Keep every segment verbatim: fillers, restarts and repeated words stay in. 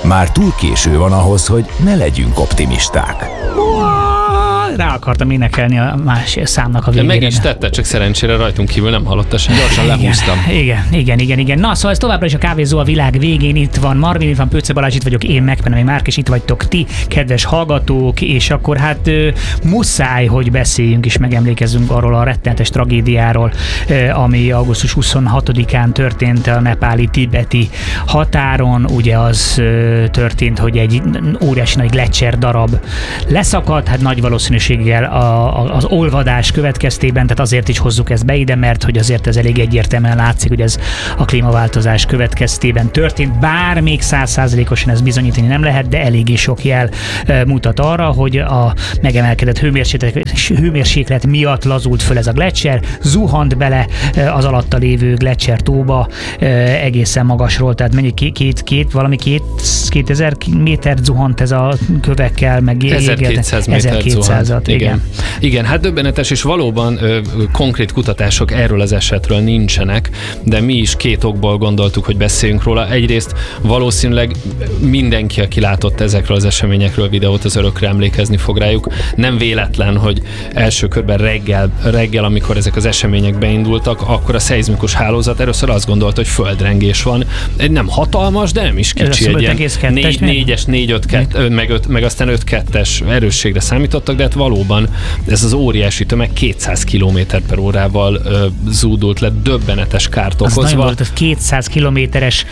Már túl késő van ahhoz, hogy ne legyünk optimisták. Rá akartam énekelni a más számnak a végére. Meg is tette, csak szerencsére rajtunk kívül nem hallotta, sem gyorsan lehúztam. Igen, igen, igen, igen. Na, szóval ez továbbra is a Kávézó a világ végén. Itt van Marvin, itt van Pőce Balázs, itt vagyok én, Megpenemi Márk, és itt vagytok ti, kedves hallgatók, és akkor hát ö, muszáj, hogy beszéljünk és megemlékezzünk arról a rettenetes tragédiáról, ö, ami augusztus huszonhatodikán történt a nepáli-tibeti határon. Ugye az ö, történt, hogy egy óriási nagy gletszer darab leszakadt, hát nagy valószínűséggel a, a, az olvadás következtében, tehát azért is hozzuk ezt be ide, mert hogy azért ez elég egyértelműen látszik, hogy ez a klímaváltozás következtében történt, bár még száz százalékosan ez bizonyítani nem lehet, de eléggé sok jel mutat arra, hogy a megemelkedett hőmérséklet, hőmérséklet miatt lazult föl ez a gletszer, zuhant bele az alatta lévő gletszer tóba egészen magasról, tehát mennyi két, két, két valami két, kétezer métert zuhant ez a kövekkel, meg ezerkétszáz métert zuhant. Igen. Igen. Igen, hát döbbenetes, és valóban ö, konkrét kutatások erről az esetről nincsenek, de mi is két okból gondoltuk, hogy beszéljünk róla. Egyrészt valószínűleg mindenki, aki látott ezekről az eseményekről videót, az örökre emlékezni fog rájuk. Nem véletlen, hogy első körben reggel, reggel, amikor ezek az események beindultak, akkor a szeizmikus hálózat először azt gondolta, hogy földrengés van. Egy nem hatalmas, de nem is kicsi. Egy ilyen négy, négyes, négy, öt, kett, meg, öt, meg aztán öt kettes erősségre számítottak, de hát valóban ez az óriási tömeg kétszáz kilométer per órával ö, zúdult le, döbbenetes kárt okozva. Az nagyon volt, ez kétszáz kilométeres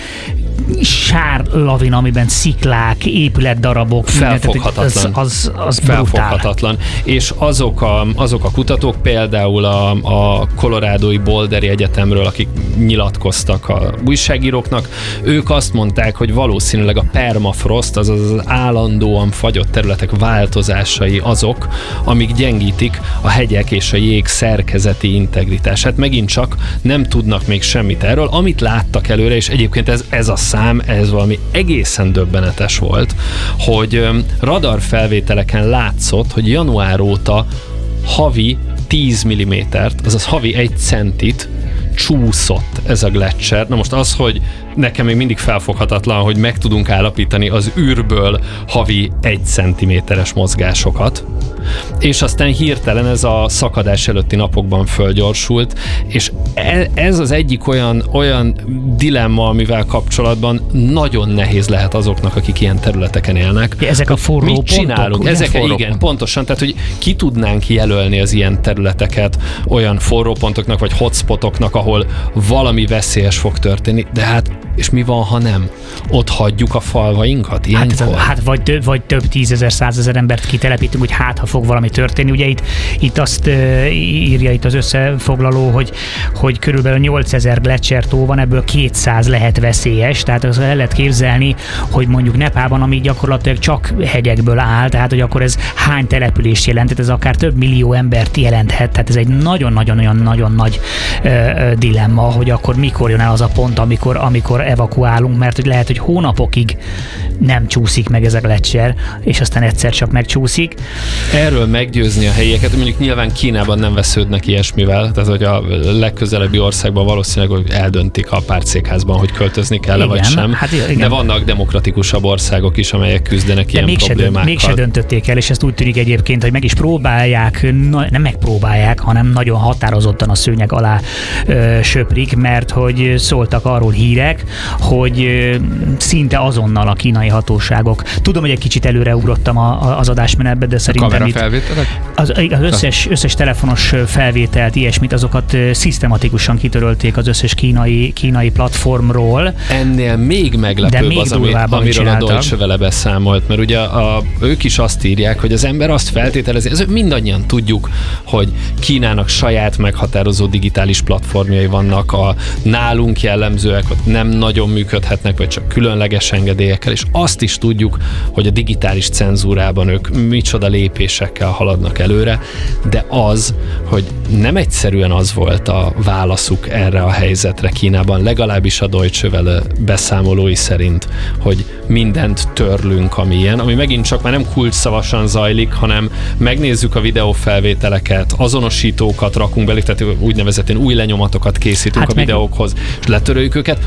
sárlavin, amiben sziklák, épületdarabok. Felfoghatatlan. Az, az, az Felfoghatatlan. És azok a, azok a kutatók, például a, a Colorado-i Boulderi Egyetemről, akik nyilatkoztak a újságíróknak, ők azt mondták, hogy valószínűleg a permafrost, azaz az állandóan fagyott területek változásai azok, amik gyengítik a hegyek és a jég szerkezeti integritását. Megint csak nem tudnak még semmit erről, amit láttak előre, és egyébként ez, ez a szám, ez valami egészen döbbenetes volt, hogy radarfelvételeken látszott, hogy január óta havi tíz millimétert, azaz havi egy centit csúszott ez a gletszer. Na most az, hogy nekem még mindig felfoghatatlan, hogy meg tudunk állapítani az űrből havi egy centiméteres mozgásokat, és aztán hirtelen ez a szakadás előtti napokban fölgyorsult, és ez az egyik olyan, olyan dilemma, amivel kapcsolatban nagyon nehéz lehet azoknak, akik ilyen területeken élnek. Ezek a forró mit pontok, csinálunk? Ezek, forró igen, pont. pontosan, tehát hogy ki tudnánk jelölni az ilyen területeket olyan forró pontoknak, vagy hotspotoknak, ahol valami veszélyes fog történni, de hát és mi van, ha nem? Ott hagyjuk a falvainkat ilyenkor? Hát, hát vagy, több, vagy több tízezer, százezer embert kitelepítünk, hogy hát, ha fog valami történni. Ugye itt, itt azt uh, írja itt az összefoglaló, hogy, hogy körülbelül nyolcezer gletszertó van, ebből kétszáz lehet veszélyes, tehát az el lehet képzelni, hogy mondjuk Nepálban, ami gyakorlatilag csak hegyekből áll, tehát hogy akkor ez hány települést jelent, tehát ez akár több millió embert jelenthet, tehát ez egy nagyon-nagyon-nagyon-nagyon nagy uh, dilemma, hogy akkor mikor jön el az a pont, amikor, amikor evakuálunk, mert hogy lehet, hogy hónapokig nem csúszik meg ez a gletszer, és aztán egyszer csak megcsúszik. Erről meggyőzni a helyieket, mondjuk nyilván Kínában nem vesződnek ilyesmivel, tehát hogy a legközelebbi országban valószínűleg eldöntik a pártszékházban, hogy költözni kell-e vagy sem, hát igen. De vannak demokratikusabb országok is, amelyek küzdenek de ilyen mégse problémákkal. Dönt, mégse döntötték el, és ezt úgy tűnik egyébként, hogy meg is próbálják, na, nem megpróbálják, hanem nagyon határozottan a szőnyeg alá ö, söprik, mert hogy szóltak arról hírek, hogy ö, szinte azonnal a kínai hatóságok. Tudom, hogy egy kicsit előreugrottam a, a, az adásmenetbe, de szerintem a kamerafelvételek? Az, az összes, összes telefonos felvételt, ilyesmit, azokat szisztematikusan kitörölték az összes kínai, kínai platformról. Ennél még meglepőbb még az, ami, amiről csináltak. a Deutsche Welle beszámolt, mert ugye a, ők is azt írják, hogy az ember azt feltételezi, ez mindannyian tudjuk, hogy Kínának saját meghatározó digitális platformjai vannak, a nálunk jellemzőek, ott nem nagyon működhetnek, vagy csak különleges engedélyekkel, és azt is tudjuk, hogy a digitális cenzúrában ők micsoda lépésekkel haladnak előre, de az, hogy nem egyszerűen az volt a válaszuk erre a helyzetre Kínában, legalábbis a Deutsche Welle beszámolói szerint, hogy mindent törlünk, ami ilyen, ami megint csak már nem kulcsszavasan zajlik, hanem megnézzük a videófelvételeket, azonosítókat rakunk belé, tehát úgynevezett új lenyomatokat készítünk hát a videókhoz, és letöröljük őket, hanem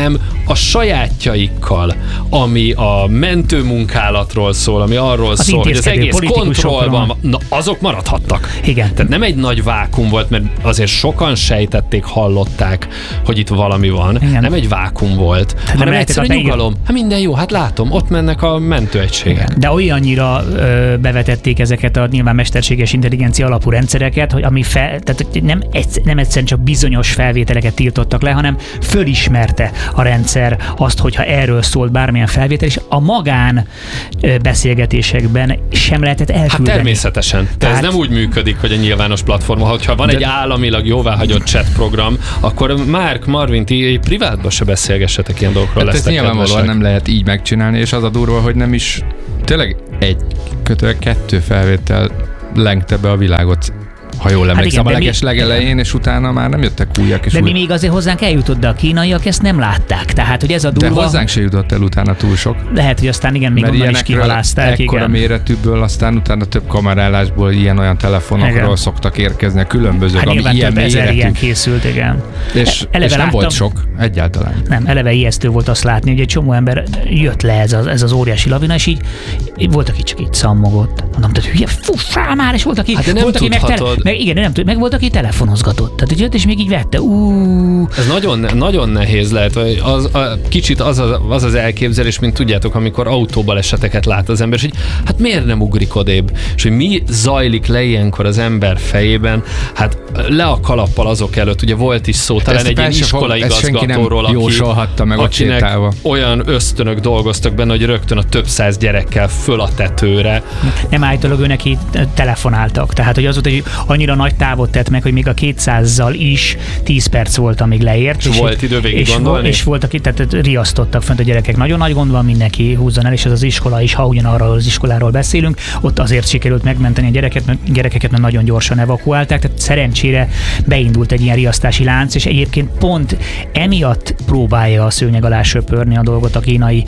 hanem a sajátjaikkal, ami a mentőmunkálatról szól, ami arról az szól, hogy az egész kontrollban van, na azok maradhattak. Igen. Tehát nem egy nagy vákum volt, mert azért sokan sejtették, hallották, hogy itt valami van. Igen. Nem egy vákum volt, hát hanem egyszerűen nyugalom. Hát minden jó, hát látom, ott mennek a mentőegységek. Igen. De olyannyira ö, bevetették ezeket a nyilván mesterséges intelligencia alapú rendszereket, hogy ami fel, tehát nem, egyszer, nem egyszerűen csak bizonyos felvételeket tiltottak le, hanem fölismerte a rendszer azt, hogyha erről szólt bármilyen felvétel, és a magán ö, beszélgetésekben sem lehetett elküldeni. Hát természetesen. De Tehát... ez nem úgy működik, hogy a nyilvános platforma, hogyha van de... egy államilag jóváhagyott chat program, akkor Márk, Marvin, ti privátban se beszélgessetek ilyen dolgokról. Hát ezt nyilvánvalóan nem lehet így megcsinálni, és az a durva, hogy nem is tényleg egy kötőleg kettő felvétel lengte be a világot, ha jól emlékszem, hát a leges legelején, és utána már nem jöttek újak. És de új... mi még azért hozzánk eljutott, de a kínaiak ezt nem látták. Tehát, hogy ez a durva... De hozzánk se jutott el utána túl sok. Lehet, hogy aztán igen, még onnan is kihalázták. Ekkora méretűből, aztán utána több kamerálásból ilyen-olyan telefonokról igen. szoktak érkezni a különbözők, hát ami ilyen több ezer méretű. ilyen készült, igen. És, eleve és nem láttam, volt sok, egyáltalán. Nem, eleve ijesztő volt azt látni, hogy egy csomó ember jött le ez az, ez az óriási lavina, és így, így volt, aki csak így szammogott. Mondom, tehát hülye, fussál már, és volt, aki, hát de nem volt, aki meg, tele, meg, igen, nem tud, meg volt, aki telefonozgatott. Tehát jött, és még így vette. Ú. Ez nagyon, nagyon nehéz lehet. Az, a, kicsit az, az az az elképzelés, mint tudjátok, amikor autóbaleseteket lát az ember, és hogy hát miért nem ugrik odébb? És hogy mi zajlik le ilyenkor az ember fejében? Hát le a kalappal azok előtt. Ugye volt is szó, talán egy ilyen iskolai igazgatóról, aki, meg akinek olyan ösztönök dolgoztak benne, hogy rögtön a több száz gyerekkel föl a tetőre. Nem állítólag ő neki telefonáltak. Tehát, hogy az volt, hogy annyira nagy távot tett meg, hogy még a kétszázzal is tíz perc volt, amíg leért. És, és volt idő végig és, gondolni? És volt, aki tehát riasztottak fönt a gyerekek. Nagyon nagy gond van, mindenki húzzon el, és ez az iskola is, ha ugyanarról az iskoláról beszélünk, ott azért sikerült megmenteni a gyereket, mert gyerekeket, mert nagyon gyorsan evakuálták, tehát szerencsére beindult egy ilyen riasztási lánc, és egyébként pont emiatt próbálja a szőnyeg alá söpörni a dolgot a kínai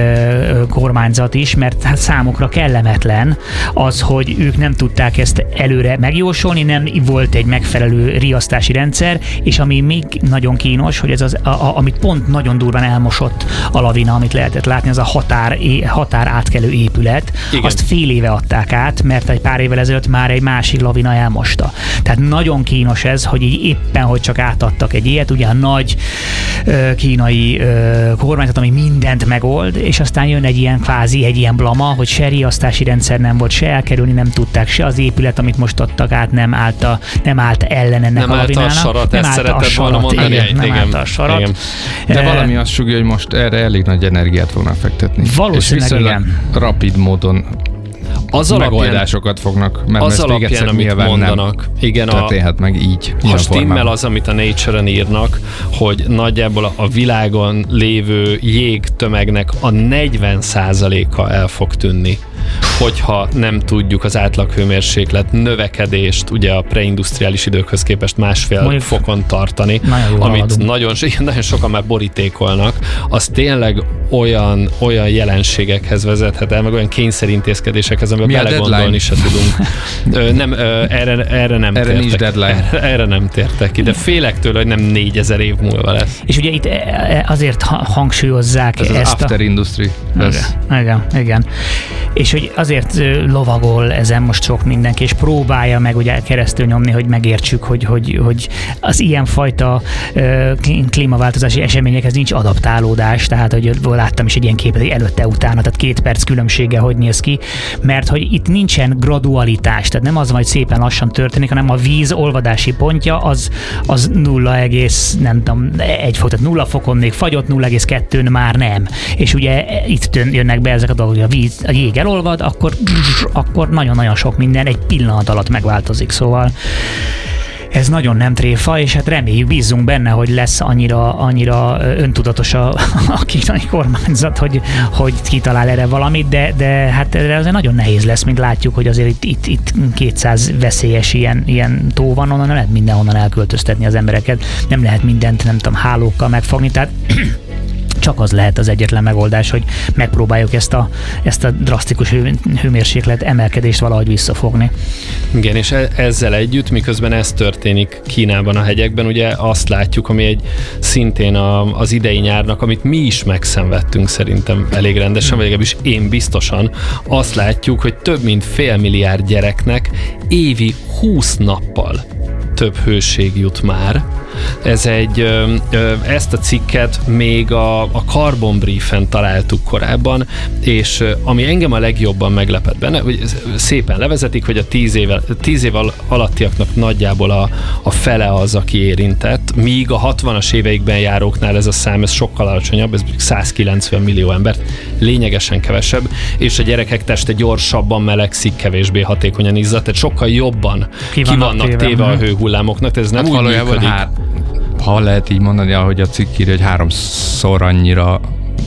ö, kormányzat is, mert hát számukra kellemetlen az, hogy ők nem tudták ezt előre megjósolni, nem volt egy megfelelő riasztási rendszer, és ami még nagyon kínos, hogy ez az, a, a, amit pont nagyon durván elmosott a lavina, amit lehetett látni, az a határ, határ átkelő épület. Igen. Azt fél éve adták át, mert egy pár évvel ezelőtt már egy másik lavina elmosta. Tehát nagyon kínos ez, hogy így éppen, hogy csak átadtak egy ilyet, ugye a nagy ö, kínai ö, kormányzat, ami mindent megold, és aztán jön egy ilyen kvázi, egy ilyen blama, hogy se riasztási rendszer nem volt, se elkerülni nem tudták, se az épület, amit most adtak át, nem állt, a, nem állt ellen ennek nem a lavinának. Nem állt a sarat, nem ezt szeretett volna mondani. Igen, nem állt a sarat. Igen. De valami azt sugja, hogy most erre elég nagy energiát fognak fektetni. Valószínűleg igen. Rapid módon az megoldásokat fognak, mert az alapján, amit mondanak. Igen, történhet meg így. Ha stimmel az, amit a Nature-en írnak, hogy nagyjából a, a világon lévő jégtömegnek a negyven százaléka el fog tűnni, hogyha nem tudjuk az átlaghőmérséklet növekedést ugye a preindustriális időkhöz képest másfél Mondjuk fokon tartani, amit nagyon, nagyon sokan már borítékolnak, az tényleg olyan, olyan jelenségekhez vezethet el, meg olyan kényszerintézkedésekhez, amiben belegondolni se tudunk. Ö, nem, ö, erre, erre nem erre tértek. Nincs deadline. Erre, erre nem tértek ki, de félek tőle, hogy nem négyezer év múlva lesz. És ugye itt azért hangsúlyozzák ez ezt az after a... industry. Igen, igen, igen. És hogy azért lovagol ezen most sok mindenki, és próbálja meg ugye keresztül nyomni, hogy megértsük, hogy, hogy, hogy az ilyenfajta uh, klímaváltozási eseményekhez nincs adaptálódás, tehát hogy láttam is egy ilyen képet, hogy előtte-utána, tehát két perc különbsége hogy néz ki, mert hogy itt nincsen gradualitás, tehát nem az van, hogy szépen lassan történik, hanem a víz olvadási pontja az, az nulla egész, nem tudom, egy fok, tehát nulla fokon még fagyott, nulla egész kettőn már nem. És ugye itt jönnek be ezek a dolgok, hogy a víz, a jég elolvad, akkor, akkor nagyon-nagyon sok minden egy pillanat alatt megváltozik, szóval ez nagyon nem tréfa, és hát reméljük, bízzunk benne, hogy lesz annyira, annyira öntudatos a, a kínai kormányzat, hogy, hogy kitalál erre valamit, de, de hát azért nagyon nehéz lesz, mint látjuk, hogy azért itt, itt, itt kétszáz veszélyes ilyen, ilyen tó van, onnan nem lehet mindenhonnan elköltöztetni az embereket, nem lehet mindent, nem tudom, hálókkal megfogni, tehát csak az lehet az egyetlen megoldás, hogy megpróbáljuk ezt a, ezt a drasztikus hő, hőmérséklet emelkedést valahogy visszafogni. Igen, és ezzel együtt, miközben ez történik Kínában a hegyekben, ugye azt látjuk, ami egy szintén a, az idei nyárnak, amit mi is megszenvedtünk szerintem elég rendesen, vagy legalábbis én biztosan, azt látjuk, hogy több mint fél milliárd gyereknek évi húsz nappal több hőség jut már. Ez egy, ö, ö, ezt a cikket még a, a Carbon Brief-en találtuk korábban, és ö, ami engem a legjobban meglepett benne, hogy szépen levezetik, hogy a tíz év, tíz év alattiaknak nagyjából a, a fele az, aki érintett, míg a hatvanas éveikben járóknál ez a szám, ez sokkal alacsonyabb, ez százkilencven millió embert, lényegesen kevesebb, és a gyerekek teste gyorsabban melegszik, kevésbé hatékonyan izzad, tehát sokkal jobban ki vannak, ki vannak téve, téve a hőhullámoknak, ez nem hát úgy működik. Hár, ha lehet így mondani, ahogy a cikk írja, hogy háromszor annyira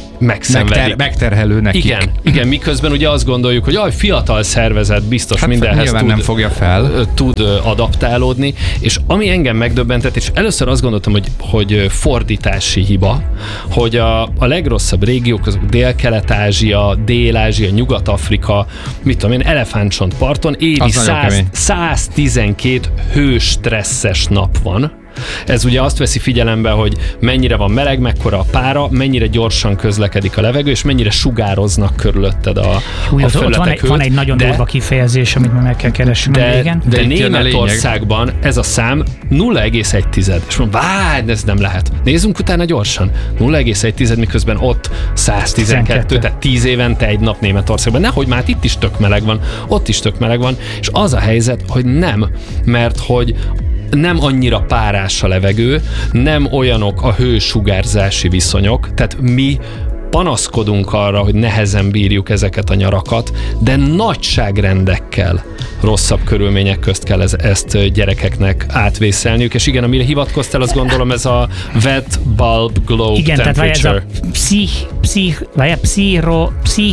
megter, megterhelő nekik. Igen, igen, miközben ugye azt gondoljuk, hogy jaj, fiatal szervezet biztos hát mindenhez tud, nem fogja fel. tud adaptálódni, és ami engem megdöbbentett, és először azt gondoltam, hogy, hogy fordítási hiba, hogy a, a legrosszabb régiók, azok Dél-Kelet-Ázsia, Dél-Ázsia, Nyugat-Afrika, mit tudom én, elefántcsontparton évi száz, száztizenkét hőstresszes nap van. Ez ugye azt veszi figyelembe, hogy mennyire van meleg, mekkora a pára, mennyire gyorsan közlekedik a levegő, és mennyire sugároznak körülötted a, Hú, a felületek. Van egy, van egy nagyon de, durva kifejezés, amit meg kell keresni. De, igen. de, de Németországban ez a szám nulla egész egy tized. És mondom, várj, ez nem lehet. Nézzünk utána gyorsan. nulla egész egy tized, miközben ott száztizenkettő, tehát tíz évente egy nap Németországban. Nehogy már itt is tök meleg van, ott is tök meleg van, és az a helyzet, hogy nem, mert hogy nem annyira párás a levegő, nem olyanok a hősugárzási viszonyok, tehát mi panaszkodunk arra, hogy nehezen bírjuk ezeket a nyarakat, de nagyságrendekkel rosszabb körülmények közt kell ez, ezt gyerekeknek átvészelniük, és igen, amire hivatkoztál, azt gondolom ez a wet bulb globe igen, temperature. Igen, tehát ez a pszich, pszich, vagy a pszichro,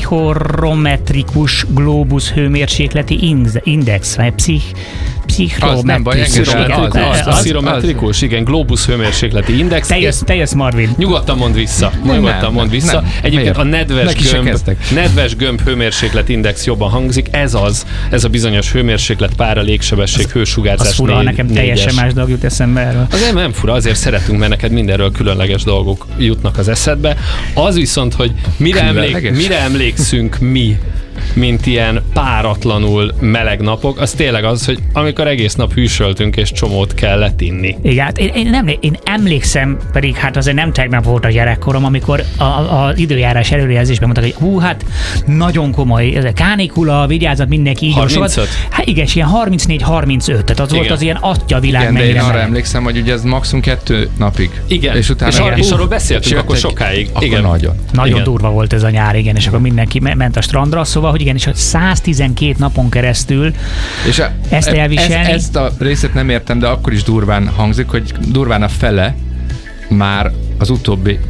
pszichorometrikus globus hőmérsékleti index, vagy pszich, az nem baj, szirometrikus, igen, globus hőmérsékleti index. Te jössz, te jössz, Marvin. Nyugodtan mondd vissza. Nem, Nyugodtan nem, mondd vissza. Nem, Egyébként miért? A nedves gömb, nedves gömb hőmérséklet index jobban hangzik. Ez az, ez a bizonyos hőmérséklet, pára, légsebesség, az, hősugárzás. Az fura, négy, nekem négyes. Teljesen más dolog jut eszembe erről. Az nem, nem fura, azért szeretünk, mert neked mindenről különleges dolgok jutnak az eszedbe. Az viszont, hogy mire, emlék, mire emlékszünk mi, mint ilyen páratlanul meleg napok, az tényleg az, hogy amikor egész nap hűsöltünk és csomót kellett inni. Igen, hát én, én, nem, én emlékszem, pedig hát azért nem tegnap volt a gyerekkorom, amikor az időjárás előrejelzésben mondtak, hogy hú, hát nagyon komoly, ez a kánikula, vigyázat, mindenki így harmincöt? Hát igen, és ilyen harmincnégy harmincöt, tehát az igen. Volt az ilyen atya világ. Igen, de én arra emlékszem, hogy ugye ez maximum kettő napig. Igen, és, utána és, ar- és arról beszéltünk akkor sokáig. Akkor igen. Nagyon. Nagyon igen. durva volt ez a nyár, igen, és akkor mindenki ment a strandra, szóval, hogy igen, és száztizenkét napon keresztül és a, ezt elviselni. Ez, ezt a részét nem értem, de akkor is durván hangzik, hogy durván a fele már az utóbbi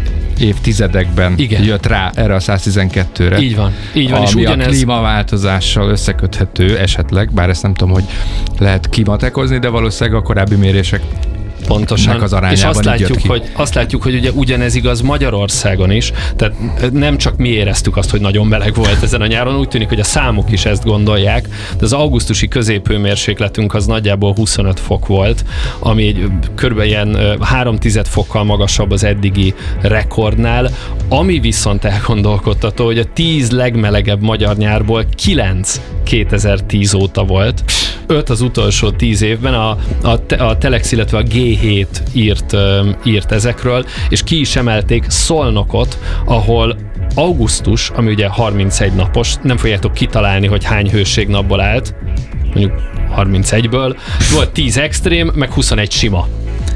évtizedekben igen. jött rá erre a száztizenkettőre. Így van. Így van. Ami és ugyanez... a klímaváltozással összeköthető esetleg, bár ezt nem tudom, hogy lehet kimatekozni, de valószínűleg a korábbi mérések pontosan, az és azt látjuk, hogy, azt látjuk, hogy ugye ugyanez igaz Magyarországon is, tehát nem csak mi éreztük azt, hogy nagyon meleg volt ezen a nyáron, úgy tűnik, hogy a számok is ezt gondolják, de az augusztusi középhőmérsékletünk az nagyjából huszonöt fok volt, ami egy körülbelül ilyen három tized fokkal magasabb az eddigi rekordnál, ami viszont elgondolkodtató, hogy a tíz legmelegebb magyar nyárból kilenc kétezer-tíz óta volt, öt az utolsó tíz évben, a, a, a Telex, illetve a gé hét írt, írt ezekről, és ki is emelték Szolnokot, ahol augusztus, ami ugye harmincegy napos, nem fogjátok kitalálni, hogy hány hőségnapból állt, mondjuk harmincegyből, volt tíz extrém, meg huszonegy sima.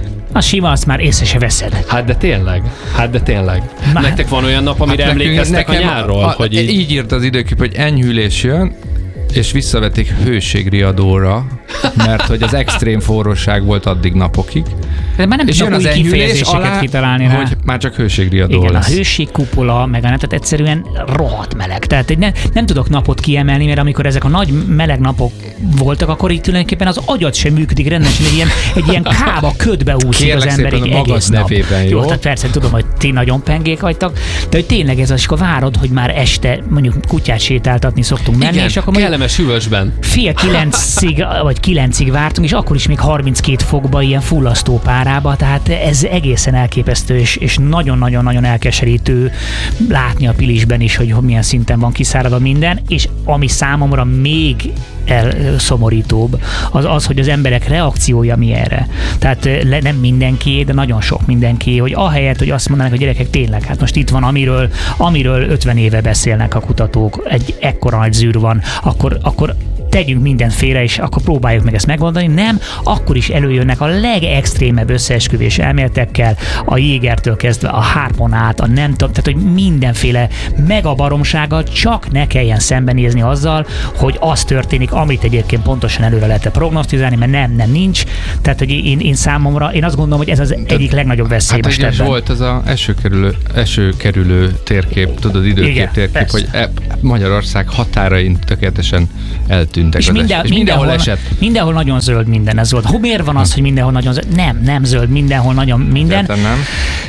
A sima, azt már észre se veszed. Hát de tényleg, hát de tényleg. Már... Nektek van olyan nap, amire hát emlékeztek a nyárról? A, a, hogy így... így írt az időkép, hogy enyhülés jön, és visszavették hőségriadóra, mert hogy az extrém forróság volt addig napokig, Már nem és jön tudok az új kifejezéseket kitalálni rá. hogy már csak hőségriadó Igen, lesz. a hőségkupola, meg a tehát egyszerűen rohadt meleg. Tehát ne, nem tudok napot kiemelni, mert amikor ezek a nagy meleg napok voltak, akkor itt tulajdonképpen az agyat sem működik rendesen, egy ilyen, egy ilyen kába ködbe úszik az ember egy egész nap. Nevében, jó? jó, tehát persze tudom, hogy ti nagyon pengék vagytok, de hogy tényleg ez az, akkor várod, hogy már este mondjuk kutyát sétáltatni szoktunk menni, igen, és akkor kellemes hűvösben. Fél kilencig, vagy kilencig vártunk, és akkor is még harminckét fokba, ilyen fullasztó párába, tehát ez egészen elképesztő, és, és nagyon-nagyon-nagyon elkeserítő látni a Pilisben is, hogy milyen szinten van kiszáradva minden, és ami számomra még elszomorítóbb, az az, hogy az emberek reakciója mi erre. Tehát le, nem mindenki, de nagyon sok mindenki, hogy ahelyett, hogy azt mondanak, hogy gyerekek, tényleg, hát most itt van, amiről, amiről ötven éve beszélnek a kutatók, egy ekkora nagy zűr van, akkor, akkor tegyünk mindent félre, és akkor próbáljuk meg ezt megoldani. Nem, akkor is előjönnek a legextrémebb összeesküvés elméletekkel, a Jégertől kezdve a Harpon át, a nem tudom, tehát hogy mindenféle megabaromsággal, csak ne kelljen szembenézni azzal, hogy az történik, amit egyébként pontosan előre lehet prognosztizálni, mert nem, nem nincs. Tehát, hogy én, én számomra, én azt gondolom, hogy ez az Te, egyik legnagyobb veszély. Hát ugye volt az a esőkerülő, esőkerülő térkép, tudod, időkép igen, térkép, persze. Hogy e, Magyarország határain tökéletesen eltűntek. És, minden, és mindenhol, mindenhol esett. Mindenhol nagyon zöld minden ez volt. Hú, miért van az, hogy mindenhol nagyon zöld? Nem, nem zöld, mindenhol nagyon minden. Nem.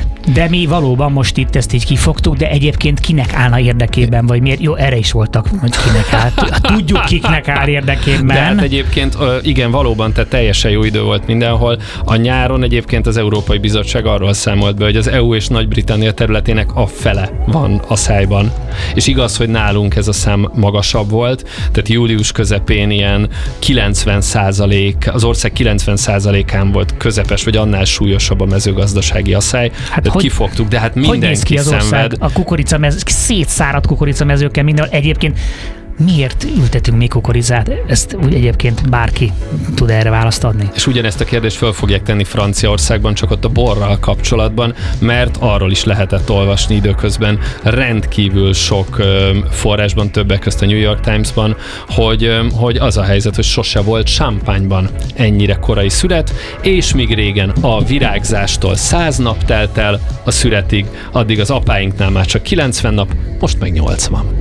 De mi valóban most itt ezt így kifogtuk, de egyébként kinek állna érdekében, vagy miért? Jó, erre is voltak, hogy kinek áll. Tudjuk, kiknek áll érdekében. De hát egyébként igen, valóban, tehát teljesen jó idő volt mindenhol. A nyáron egyébként az Európai Bizottság arról számolt be, hogy az é u és Nagy-Britannia területének a fele van a szájban. És igaz, hogy nálunk ez a szám magasabb volt, tehát július közepén ilyen kilencven százalék, az ország kilencven százalékán volt közepes, vagy annál súlyosabb a mezőgazdasági asszály. Hát hogy, kifogtuk, de hát mindenki szenved. A kukoricamez, szétszáradt kukoricamezőkkel mindenhol. Egyébként miért ültetünk mi kukoricát? Ezt úgy egyébként bárki tud erre választ adni. És ugyanezt a kérdést föl fogják tenni Franciaországban, csak ott a borral kapcsolatban, mert arról is lehetett olvasni időközben rendkívül sok forrásban, többek közt a New York Times-ban, hogy, hogy az a helyzet, hogy sose volt Champagne-ban ennyire korai szület, és míg régen a virágzástól száz nap telt el a születig, addig az apáinknál már csak kilencven nap, most meg nyolcvan.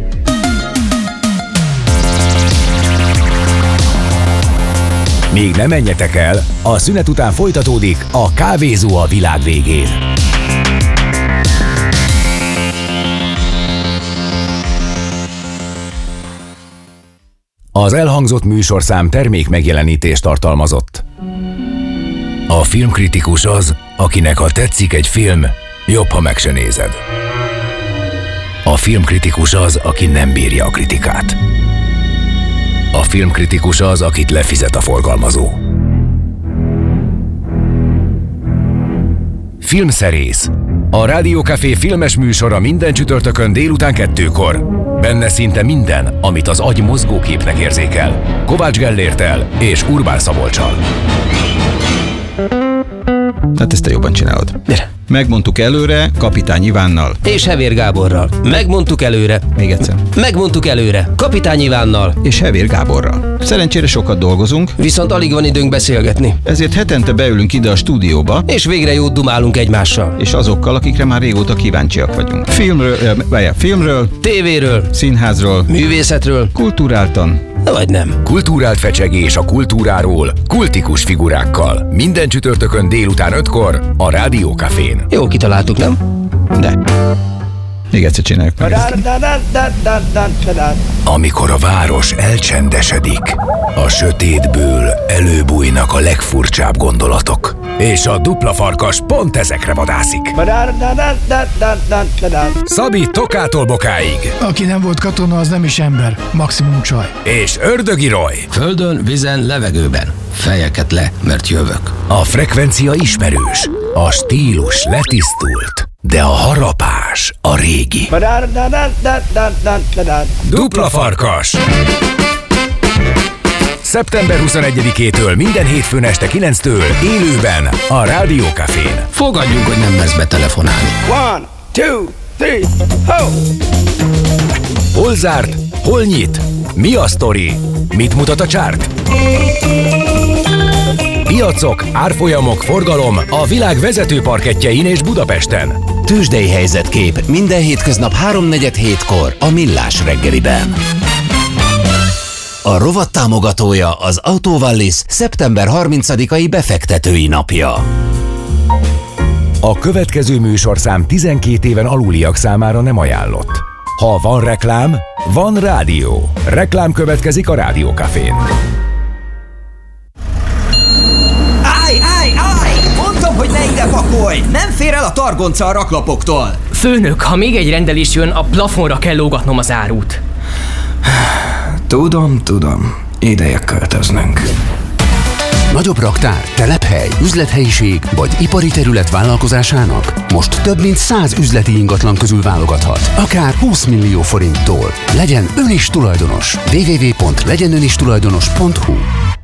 Még ne menjetek el, a szünet után folytatódik a Kávézó a világ végén. Az elhangzott műsorszám termék megjelenítést tartalmazott. A filmkritikus az, akinek ha tetszik egy film, jobb, ha meg se nézed. A filmkritikus az, aki nem bírja a kritikát. A filmkritikus az, akit lefizet a forgalmazó. Filmszerész. A Rádiókafé filmes műsora minden csütörtökön délután kettőkor. Benne szinte minden, amit az agy mozgóképnek érzékel. Kovács Gellérttel és Urbán Szabolccsal. Hát ezt te jobban csinálod. Gyere. Megmondtuk előre Kapitány Ivánnal. És Hevér Gáborral. Megmondtuk előre. Még egyszer. Megmondtuk előre Kapitány Ivánnal. És Hevér Gáborral. Szerencsére sokat dolgozunk. Viszont alig van időnk beszélgetni. Ezért hetente beülünk ide a stúdióba. És végre jót dumálunk egymással. És azokkal, akikre már régóta kíváncsiak vagyunk. Filmről, eh, filmről, tévéről, színházról, művészetről, kulturáltan, vagy nem. Kultúrált fecsegés a kultúráról, kultikus figurákkal. Minden csütörtökön délután ötkor a Rádiókafén. Jó kitaláltuk, nem? De. Még egyszer csináljuk meg ezt. Amikor a város elcsendesedik, a sötétből előbújnak a legfurcsább gondolatok. És a dupla farkas pont ezekre vadászik. Szabi Tokától Bokáig. Aki nem volt katona, az nem is ember, maximum csaj. És Ördögi Roy. Földön, vizen, levegőben. Fejeket le, mert jövök. A frekvencia ismerős, a stílus letisztult, de a harapás a régi. Dupla farkas. szeptember huszonegyedikétől minden hétfőn este kilenctől élőben a Rádiókafén. Fogadjunk, hogy nem mersz betelefonálni. One, two, three, ho! Hol zárt? Hol nyit? Mi a sztori? Mit mutat a csárt? Piacok, árfolyamok, forgalom a világ vezető parkettjein és Budapesten. Tőzsdei helyzetkép minden hétköznap háromnegyed hétkor a Millás reggeliben. A rovat támogatója az Autovallis szeptember harmincadikai befektetői napja. A következő műsorszám tizenkét éven aluliak számára nem ajánlott. Ha van reklám, van rádió. Reklám következik a Rádió Cafén. Állj, állj, állj! Mondtam, hogy ne ide pakolj! Nem fér el a targonca a raklapoktól! Főnök, ha még egy rendelés jön, a plafonra kell lógatnom az árut. Tudom, tudom. Ideje költöznünk. Nagyobb raktár, telephely, üzlethelyiség vagy ipari terület vállalkozásának most több mint száz üzleti ingatlan közül válogathat. Akár húsz millió forinttól. Legyen ön is tulajdonos. double-u double-u double-u pont legyen ön is tulajdonos pont hu.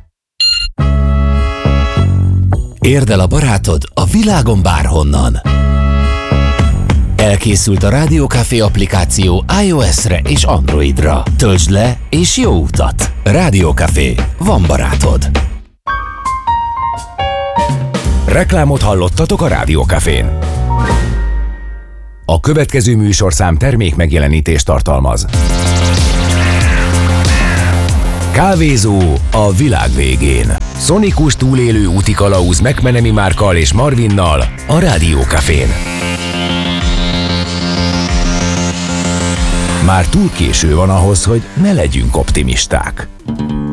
Érd el a barátod a világon bárhonnan. Elkészült a Rádió Café applikáció iOS-re és Androidra. Töltsd le és jó utat! Rádió Café. Van barátod. Reklámot hallottatok a Rádió Cafén. A következő műsorszám termék megjelenítést tartalmaz. Kávézó a világ végén. Szonikus túlélő úti kalauz McMenemy Márkkal és Marvinnal a Rádió Cafén. Már túl késő van ahhoz, hogy ne legyünk optimisták.